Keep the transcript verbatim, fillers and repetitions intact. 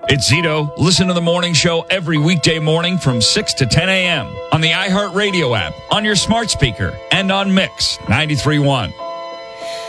It's Zito. Listen to the morning show every weekday morning from six to ten a.m. on the iHeartRadio app, on your smart speaker, and on Mix ninety-three point one.